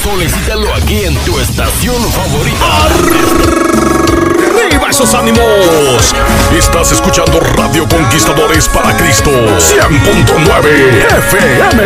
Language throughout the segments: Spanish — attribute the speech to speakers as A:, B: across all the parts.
A: Solicítalo aquí en tu estación favorita.
B: ¡Arriba esos ánimos! Estás escuchando Radio Conquistadores para Cristo 100.9 FM.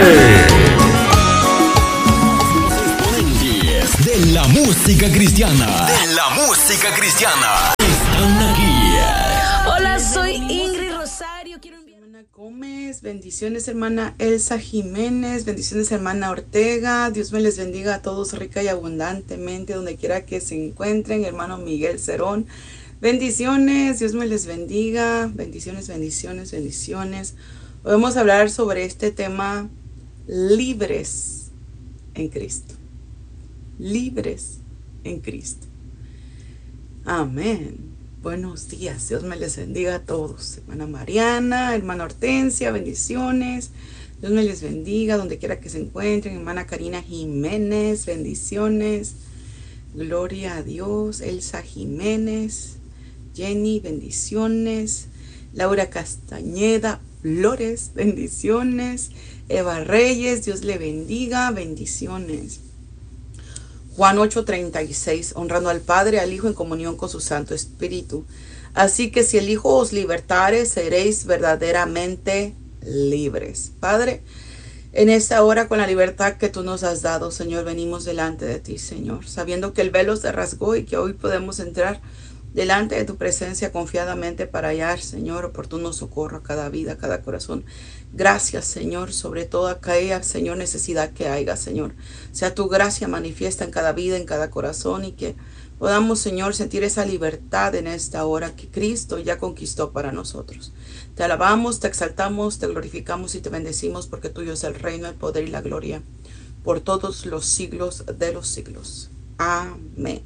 A: De la música cristiana. De la música cristiana. Están aquí.
C: Hola, soy Ingrid Rosario. Quiero enviar a Gómez. Bendiciones, hermana Elsa Jiménez. Bendiciones, hermana Ortega. Dios me les bendiga a todos rica y abundantemente donde quiera que se encuentren. Hermano Miguel Cerón. Bendiciones, Dios me les bendiga. Bendiciones, bendiciones, bendiciones. Hoy vamos a hablar sobre este tema: libres en Cristo. Libres en Cristo. Amén. Buenos días, Dios me les bendiga a todos. Hermana Mariana, hermana Hortensia, bendiciones. Dios me les bendiga donde quiera que se encuentren. Hermana Karina Jiménez, bendiciones. Gloria a Dios. Elsa Jiménez, Jenny, bendiciones. Laura Castañeda Flores, bendiciones. Eva Reyes, Dios le bendiga, bendiciones. Juan 8:36, honrando al Padre, al Hijo en comunión con su Santo Espíritu. Así que si el Hijo os libertare, seréis verdaderamente libres. Padre, en esta hora, con la libertad que tú nos has dado, Señor, venimos delante de ti, Señor, sabiendo que el velo se rasgó y que hoy podemos entrar delante de tu presencia confiadamente para hallar, Señor, oportuno socorro a cada vida, a cada corazón. Gracias, Señor, sobre todo aquella, Señor, necesidad que haya, Señor. Sea tu gracia manifiesta en cada vida, en cada corazón, y que podamos, Señor, sentir esa libertad en esta hora que Cristo ya conquistó para nosotros. Te alabamos, te exaltamos, te glorificamos y te bendecimos, porque tuyo es el reino, el poder y la gloria por todos los siglos de los siglos. Amén.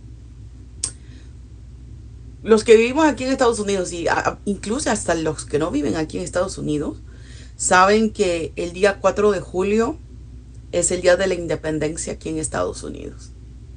C: Los que vivimos aquí en Estados Unidos, y incluso hasta los que no viven aquí en Estados Unidos, saben que el día 4 de julio es el día de la independencia aquí en Estados Unidos.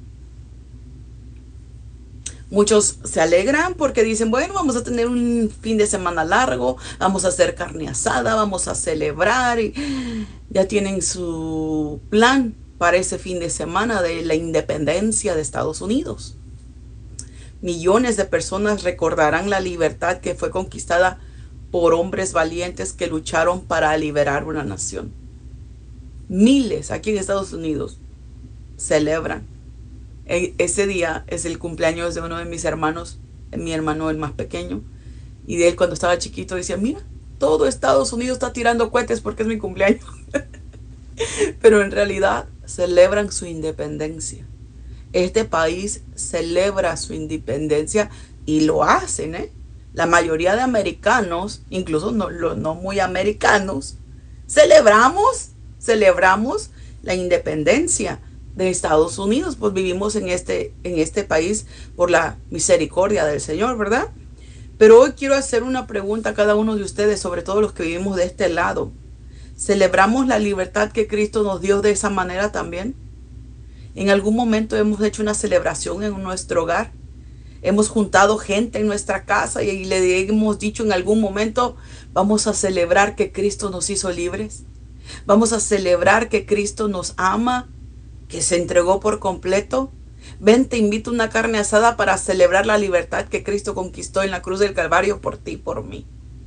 C: Muchos se alegran porque dicen, bueno, vamos a tener un fin de semana largo, vamos a hacer carne asada, vamos a celebrar, y ya tienen su plan para ese fin de semana de la independencia de Estados Unidos. Millones de personas recordarán la libertad que fue conquistada por hombres valientes que lucharon para liberar una nación. Miles aquí en Estados Unidos celebran. Ese día es el cumpleaños de uno de mis hermanos, mi hermano el más pequeño. Y de él, cuando estaba chiquito, decía, mira, todo Estados Unidos está tirando cohetes porque es mi cumpleaños. Pero en realidad celebran su independencia. Este país celebra su independencia y lo hacen, ¿eh? La mayoría de americanos, incluso los no muy americanos, celebramos la independencia de Estados Unidos. Pues vivimos en este país por la misericordia del Señor, ¿verdad? Pero hoy quiero hacer una pregunta a cada uno de ustedes, sobre todo los que vivimos de este lado. ¿Celebramos la libertad que Cristo nos dio de esa manera también? ¿En algún momento hemos hecho una celebración en nuestro hogar? Hemos juntado gente en nuestra casa y le hemos dicho en algún momento, vamos a celebrar que Cristo nos hizo libres. Vamos a celebrar que Cristo nos ama, que se entregó por completo. Ven, te invito a una carne asada para celebrar la libertad que Cristo conquistó en la cruz del Calvario por ti y por mí.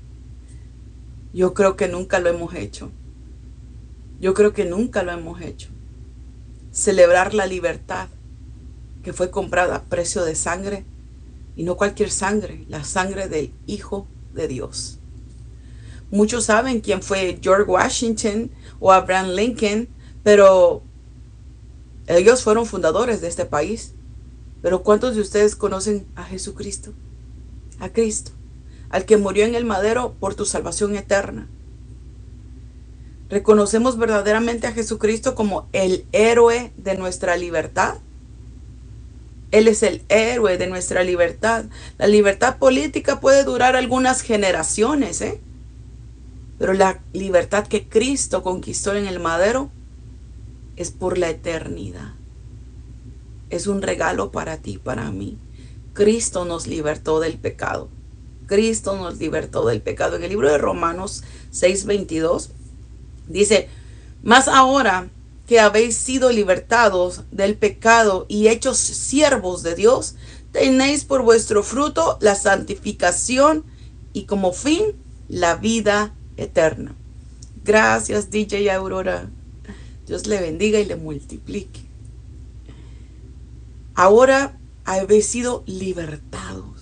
C: Yo creo que nunca lo hemos hecho. Yo creo que nunca lo hemos hecho. Celebrar la libertad que fue comprada a precio de sangre, y no cualquier sangre, la sangre del Hijo de Dios. Muchos saben quién fue George Washington o Abraham Lincoln, pero ellos fueron fundadores de este país. Pero ¿cuántos de ustedes conocen a Jesucristo? A Cristo, al que murió en el madero por tu salvación eterna. ¿Reconocemos verdaderamente a Jesucristo como el héroe de nuestra libertad? Él es el héroe de nuestra libertad. La libertad política puede durar algunas generaciones, pero la libertad que Cristo conquistó en el madero es por la eternidad. Es un regalo para ti, para mí. Cristo nos libertó del pecado. Cristo nos libertó del pecado. En el libro de Romanos 6:22 dice, mas ahora que habéis sido libertados del pecado y hechos siervos de Dios, tenéis por vuestro fruto la santificación y como fin la vida eterna. Gracias, DJ Aurora. Dios le bendiga y le multiplique. Ahora habéis sido libertados.